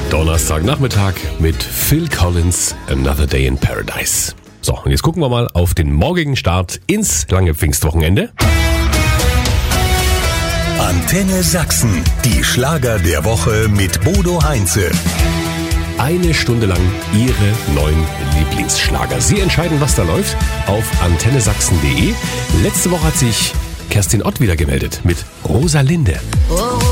Donnerstagnachmittag mit Phil Collins, Another Day in Paradise. So, und jetzt gucken wir mal auf den morgigen Start ins lange Pfingstwochenende. Antenne Sachsen, die Schlager der Woche mit Bodo Heinze. Eine Stunde lang Ihre neuen Lieblingsschlager. Sie entscheiden, was da läuft, auf antennesachsen.de. Letzte Woche hat sich Kerstin Ott wieder gemeldet mit Rosalinde. Oh,